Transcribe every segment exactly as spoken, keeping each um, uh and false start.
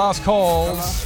Last calls.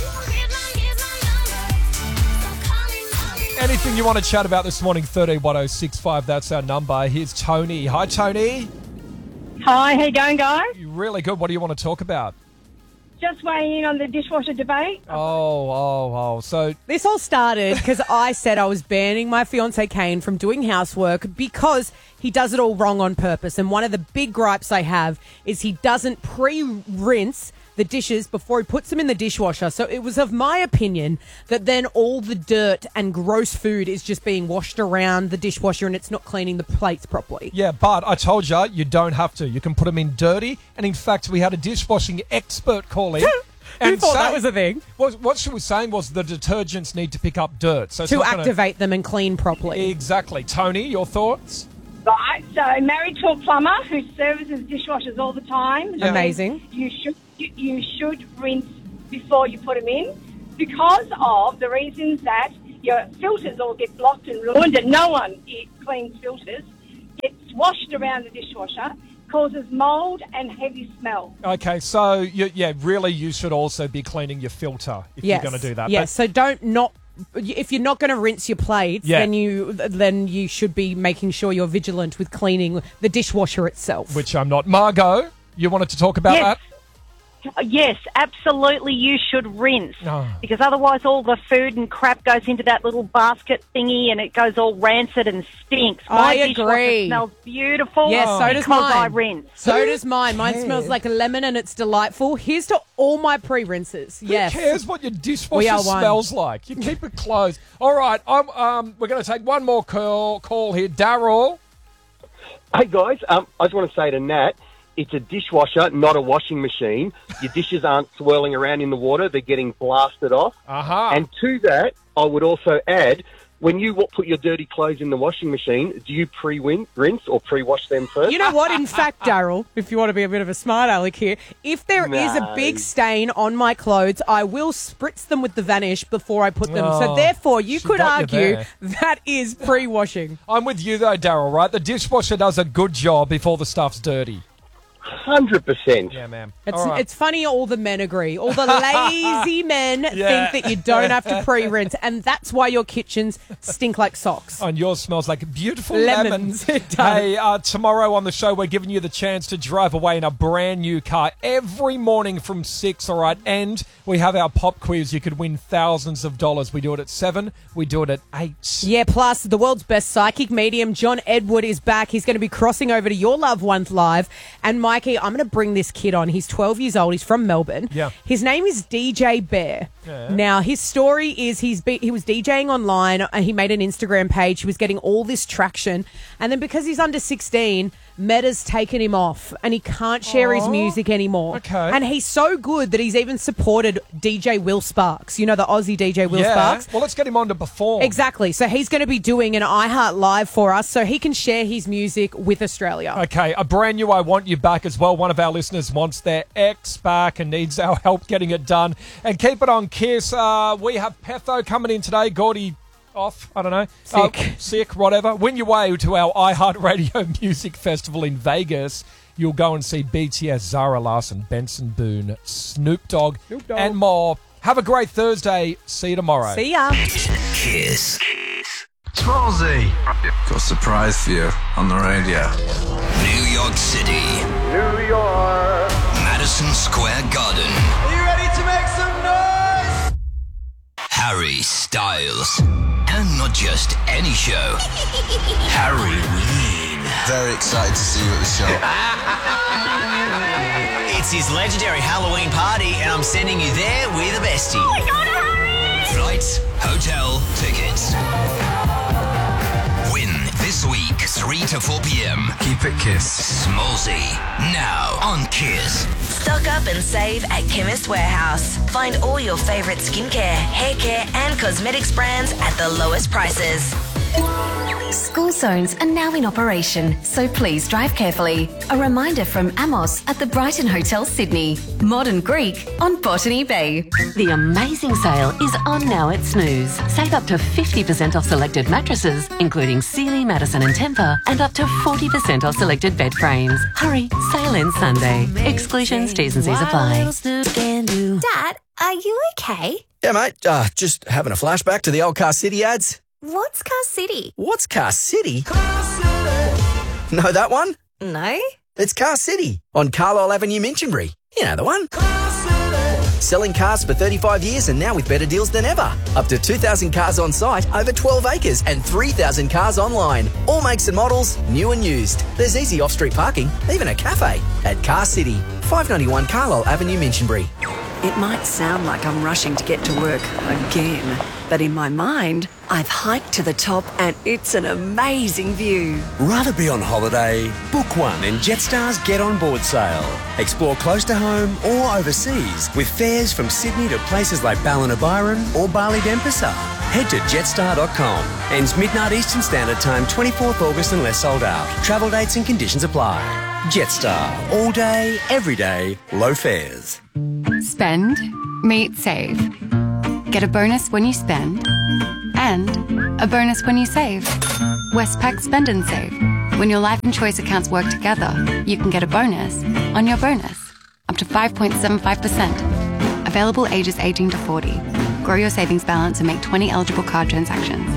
Anything you want to chat about this morning, thirteen one oh six five, that's our number. Here's Tony. Hi, Tony. Hi, how you going, guys? You're really good. What do you want to talk about? Just weighing in on the dishwasher debate. Oh, oh, oh. So This all started because I said I was banning my fiancé Kane from doing housework because he does it all wrong on purpose. And one of the big gripes I have is he doesn't pre-rinse the dishes before he puts them in the dishwasher. So it was of my opinion that then all the dirt and gross food is just being washed around the dishwasher and it's not cleaning the plates properly. yeah, but I told you, you don't have to. You can put them in dirty. And in fact, we had a dishwashing expert call in. Who thought say- that was a thing? What, what she was saying was the detergents need to pick up dirt. So it's To not gonna- activate them and clean properly. Exactly. Tony, your thoughts? Right, so married to a plumber who services dishwashers all the time. Yeah. Amazing. You should you, you should rinse before you put them in because of the reasons that your filters all get blocked and ruined, and no one it cleans filters. Gets washed around the dishwasher, causes mould and heavy smell. Okay, so, you, yeah, really you should also be cleaning your filter if Yes. you're going to do that. Yes, But- so don't not... If you're not going to rinse your plates, Yeah. then you then you should be making sure you're vigilant with cleaning the dishwasher itself. which I'm not. Margot, you wanted to talk about Yes. that? Yes, absolutely you should rinse Oh. because otherwise all the food and crap goes into that little basket thingy and it goes all rancid and stinks. My I dishwasher agree. smells beautiful Yes, so does because mine. I rinse. So Who does mine. Mine cares? smells like a lemon and it's delightful. Here's to all my pre-rinses. Yes. Who cares what your We dishwasher are one. smells like? You keep it closed. All right, I'm, um, we're going to take one more call, call here. Daryl. Hey guys, um, I just want to say to Nat, it's a dishwasher, not a washing machine. Your dishes aren't swirling around in the water; they're getting blasted off. Uh-huh. And to that, I would also add, when you wa- put your dirty clothes in the washing machine, do you pre-rinse or pre-wash them first? You know what? In fact, Daryl, if you want to be a bit of a smart aleck here, if there is a No. big stain on my clothes, I will spritz them with the Vanish before I put them. so Oh, therefore, you she could got you argue there. that is pre-washing. I'm with you, though, Daryl, right? The dishwasher does a good job before the stuff's dirty. Hundred percent. Yeah, ma'am. It's, All right. it's funny all the men agree. All the lazy men Yeah. think that you don't have to pre-rinse, and that's why your kitchens stink like socks. And yours smells like beautiful Lemons. lemons. It does. Hey, uh, tomorrow on the show, we're giving you the chance to drive away in a brand new car every morning from six, all right? And we have our pop quiz. You could win thousands of dollars. We do it at seven. We do it at eight. Yeah, plus the world's best psychic medium, John Edward, is back. He's going to be crossing over to Your Loved Ones Live. And Mikey, I'm going to bring this kid on. He's twelve years old. He's from Melbourne. Yeah. His name is D J Bear. Yeah. Now, his story is he's be- he was DJing online and he made an Instagram page. He was getting all this traction. And then because he's under sixteen, Meta's taken him off and he can't share his Aw. music anymore. Okay. And he's so good that he's even supported D J Will Sparks. You know, the Aussie D J Will yeah. Sparks? Well, let's get him on to perform. Exactly. So he's going to be doing an iHeart Live for us so he can share his music with Australia. Okay, a brand new I Want You Back as well. One of our listeners wants their ex back and needs our help getting it done. And keep it on Kiss. Uh, we have Petho coming in today. Gordy off, I don't know. Sick. Uh, sick, whatever. Win your way to our iHeartRadio Music Festival in Vegas. You'll go and see B T S, Zara Larsson, Benson Boone, Snoop Dogg, Snoop Dogg. and more. Have a great Thursday. See you tomorrow. See ya. Kiss. Twilsey. Got a surprise for you on the radio. New York City. New York. Madison Square Garden. Are you ready to make some noise? Harry Styles. And not just any show. Harry Ween. Very excited to see you at the show. It's his legendary Halloween party, and I'm sending you there with a bestie. Oh my God, Harry! Flights, hotel, tickets. Win this week, three to four p.m. Keep it Kiss. Smallsy. Now on Kiss. Stock up and save at Chemist Warehouse. Find all your favourite skincare, hair care and cosmetics brands at the lowest prices. School zones are now in operation, so please drive carefully. A reminder from Amos at the Brighton Hotel, Sydney. Modern Greek on Botany Bay. The amazing sale is on now at Snooze. Save up to fifty percent off selected mattresses, including Sealy, Madison and Tempur, and up to forty percent off selected bed frames. Hurry, sale ends Sunday. Exclusions, T's and C's apply. Dad, Are you okay? Yeah, mate. Uh, just having a flashback to the old Car City ads. What's Car City? What's Car City? Car City. Know that one? No. It's Car City on Carlisle Avenue, Minchinbury. You know the one. Car City. Selling cars for thirty-five years and now with better deals than ever. Up to two thousand cars on site, over twelve acres and three thousand cars online. All makes and models, new and used. There's easy off-street parking, even a cafe at Car City. five ninety-one Carlisle Avenue, Minchinbury. It might sound like I'm rushing to get to work again, but in my mind, I've hiked to the top and it's an amazing view. Rather be on holiday? Book one in Jetstar's Get On Board sale. Explore close to home or overseas with fares from Sydney to places like Ballina or Bali Denpasar. Head to jetstar dot com. Ends midnight Eastern Standard Time, twenty-fourth August unless sold out. Travel dates and conditions apply. Jetstar. All day, every day, low fares. Spend, meet, save. Get a bonus when you spend and a bonus when you save. Westpac Spend and Save. When your life and choice accounts work together, you can get a bonus on your bonus. Up to five point seven five percent. Available ages eighteen to forty. Grow your savings balance and make twenty eligible card transactions.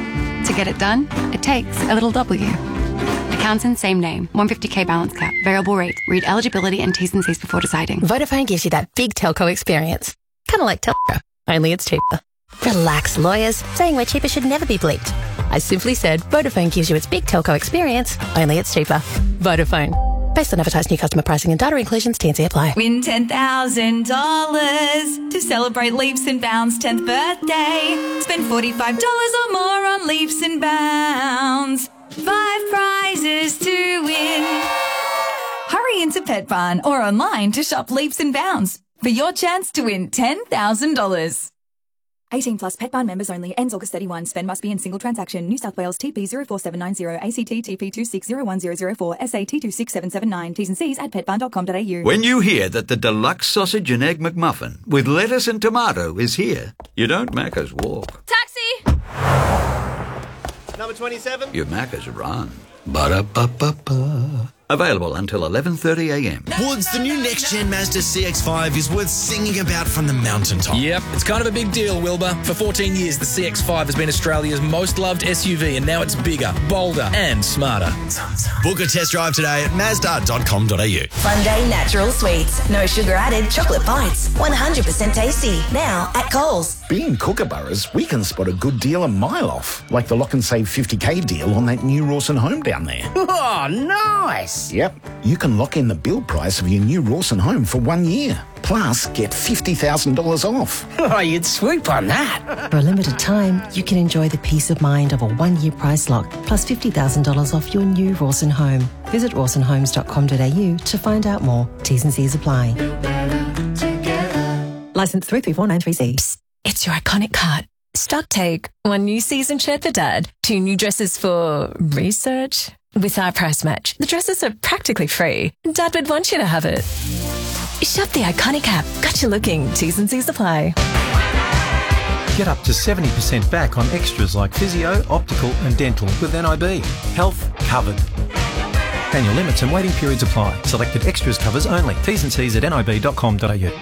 To get it done, it takes a little W. Accounts in same name. one hundred fifty k balance cap. Variable rate. Read eligibility and T's and C's before deciding. Vodafone gives you that big telco experience. Kind of like telco, only it's cheaper. Relax, lawyers. Saying we're cheaper should never be bleeped. I simply said Vodafone gives you its big telco experience, only it's cheaper. Vodafone. Based on advertised new customer pricing and data inclusions, T and C apply. Win ten thousand dollars to celebrate Leaps and Bounds' tenth birthday. Spend forty-five dollars or more on Leaps and Bounds. Five prizes to win. Hurry into Pet Barn or online to shop Leaps and Bounds for your chance to win ten thousand dollars. eighteen plus Pet Barn members only. Ends August thirty-first. Spend must be in single transaction. New South Wales T P zero four seven nine zero, A C T T P two six zero one zero zero four, S A T two six seven seven nine. T's and C's at pet barn dot com dot a u. When you hear that the deluxe sausage and egg McMuffin with lettuce and tomato is here, you don't Macca's walk. Taxi! Number twenty-seven. You Macca's run. Ba-da-ba-ba-ba. Available until eleven thirty a m. Woods, the new next-gen Mazda C X five is worth singing about from the mountaintop. Yep, it's kind of a big deal, Wilbur. For fourteen years, the C X five has been Australia's most loved S U V, and now it's bigger, bolder, and smarter. Book a test drive today at mazda dot com dot a u. Fun Day Natural Sweets. No sugar added chocolate bites. one hundred percent tasty. Now at Coles. Being kookaburras, we can spot a good deal a mile off, like the Lock and Save fifty k deal on that new Rawson home down there. Oh, nice! Yep, you can lock in the build price of your new Rawson home for one year. Plus, get fifty thousand dollars off. Oh, you'd swoop on that. For a limited time, you can enjoy the peace of mind of a one-year price lock, plus fifty thousand dollars off your new Rawson home. Visit rawson homes dot com dot a u to find out more. T's and C's apply. Licence three three four nine three C. Psst, it's your iconic cart. Stock take. One new season shirt for Dad. Two new dresses for research. With our price match, the dresses are practically free. Dad would want you to have it. Shop the iconic app. Got you looking. T's and C's apply. Get up to seventy percent back on extras like physio, optical and dental with N I B. Health covered. Annual limits and waiting periods apply. Selected extras covers only. T's and C's at n i b dot com dot a u.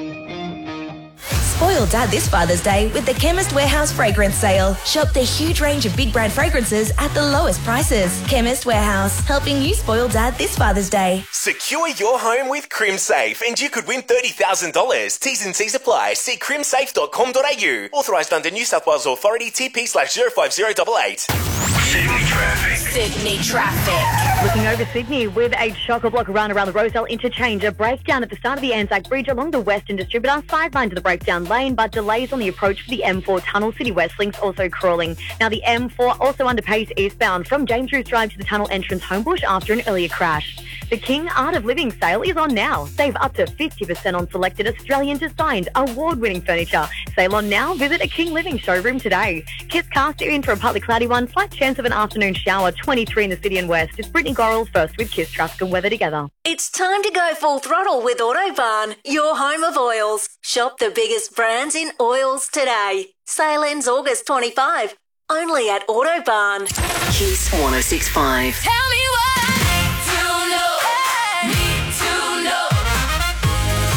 Spoil Dad this Father's Day with the Chemist Warehouse Fragrance Sale. Shop the huge range of big brand fragrances at the lowest prices. Chemist Warehouse, helping you spoil Dad this Father's Day. Secure your home with CrimSafe and you could win thirty thousand dollars. T's and C's apply. See crim safe dot com dot a u. Authorised under New South Wales Authority T P slash zero five zero eight eight. Sydney traffic. Sydney traffic. Looking over Sydney with a chock-a-block run around the Rozelle Interchange. A breakdown at the start of the Anzac Bridge along the Western Distributor. Sideline to the breakdown lane, but delays on the approach for the M four tunnel. City West Link's also crawling. Now the M four also under pace eastbound from James Roos Drive to the tunnel entrance Homebush after an earlier crash. The King Art of Living sale is on now. Save up to fifty percent on selected Australian designed award-winning furniture. Sale on now. Visit a King Living showroom today. Kiss Cast, you're in for a partly cloudy one. Slight chance of an afternoon shower. twenty-three in the city and west. It's Brittany Gorrell first with Kiss Traffic and Weather together. It's time to go full throttle with Autobarn, your home of oils. Shop the biggest brands in oils today. Sale ends August twenty-fifth. Only at Autobarn. Kiss one oh six point five. Tell me what I need to know. Need to know.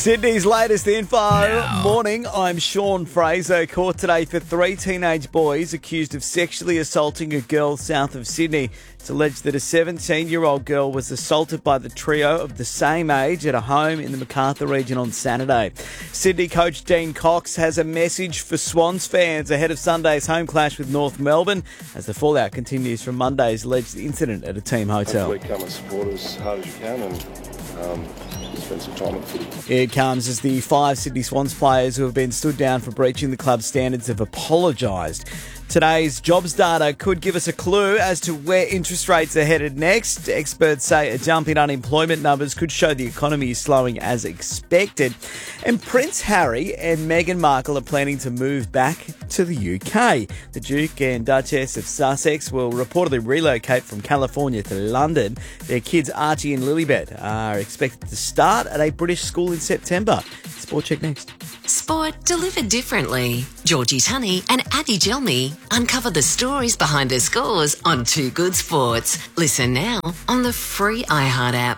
Sydney's latest info. Now. Morning, I'm Sean Fraser. Caught today for three teenage boys accused of sexually assaulting a girl south of Sydney. It's alleged that a seventeen-year-old girl was assaulted by the trio of the same age at a home in the Macarthur region on Saturday. Sydney coach Dean Cox has a message for Swans fans ahead of Sunday's home clash with North Melbourne as the fallout continues from Monday's alleged incident at a team hotel. Hopefully come and support as hard as you can and um, spend some time at the footy. Here it comes as the five Sydney Swans players who have been stood down for breaching the club's standards have apologised. Today's jobs data could give us a clue as to where interest rates are headed next. Experts say a jump in unemployment numbers could show the economy is slowing as expected. And Prince Harry and Meghan Markle are planning to move back to the U K. The Duke and Duchess of Sussex will reportedly relocate from California to London. Their kids Archie and Lilibet are expected to start at a British school in September. Sport Check next. Sport delivered differently. Georgie Tunney and Addy Gelmy uncover the stories behind the scores on Two Good Sports. Listen now on the free iHeart app.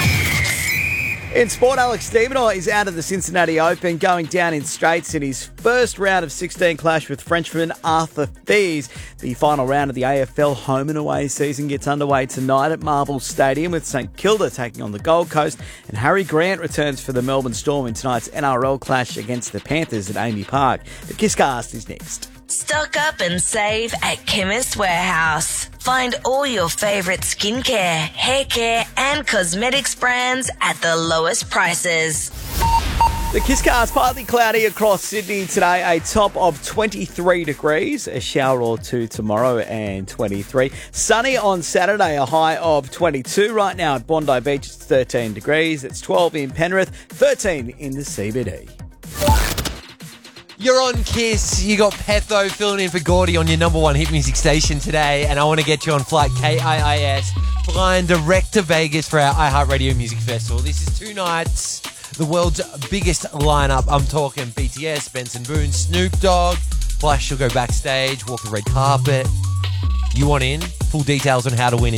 In sport, Alex de Minaur is out of the Cincinnati Open, going down in straights in his first round of sixteen clash with Frenchman Arthur Thies. The final round of the A F L home and away season gets underway tonight at Marvel Stadium with St Kilda taking on the Gold Coast, and Harry Grant returns for the Melbourne Storm in tonight's N R L clash against the Panthers at Amy Park. The Kisscast is next. Stock up and save at Chemist Warehouse. Find all your favourite skincare, hair care and cosmetics brands at the lowest prices. The Kisscast, partly cloudy across Sydney today, a top of twenty-three degrees, a shower or two tomorrow and twenty-three. Sunny on Saturday, a high of twenty-two. Right now at Bondi Beach, it's thirteen degrees. It's twelve in Penrith, thirteen in the C B D. You're on Kiss. You got Petho filling in for Gordy on your number one hit music station today, and I want to get you on flight K I I S, flying direct to Vegas for our iHeartRadio Music Festival. This is two nights, the world's biggest lineup. I'm talking B T S, Benson Boone, Snoop Dogg, plus you'll go backstage, walk the red carpet. You want in? Full details on how to win in